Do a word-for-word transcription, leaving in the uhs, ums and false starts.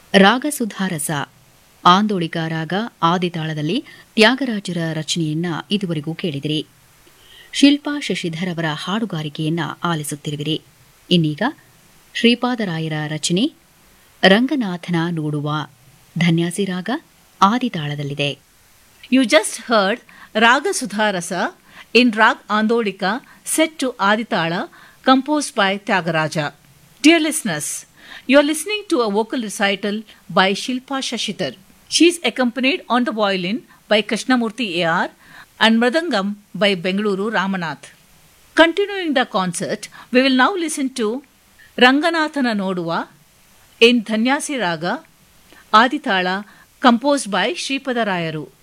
ರಾಗ ಸುಧಾರಸ ಆಂದೋಳಿಕ ರಾಗ ಆದಿತಾಳದಲ್ಲಿ ತ್ಯಾಗರಾಜರ ರಚನೆಯನ್ನ ಇದುವರೆಗೂ ಕೇಳಿದಿರಿ. ಶಿಲ್ಪಾ ಶಶಿಧರ್ ಅವರ ಹಾಡುಗಾರಿಕೆಯನ್ನ ಆಲಿಸುತ್ತಿರುವಿರಿ. ಇನ್ನೀಗ ಶ್ರೀಪಾದರಾಯರ ರಚನೆ ರಂಗನಾಥನ ನೋಡುವ ಧನ್ಯಾಸಿ ರಾಗ ಆದಿತಾಳದಲ್ಲಿದೆ. You just heard Raga Sudharasa in Rag Andolika set to Aditala composed by Tyagaraja. Dear listeners, you are listening to a vocal recital by Shilpa Shashidhar. She is accompanied on the violin by Krishnamurthy A R and Mridangam by Bengaluru Ramanath. Continuing the concert, we will now listen to Ranganathana Noduva in Dhanyasi Raga Aditala composed by Sripada Rayaru.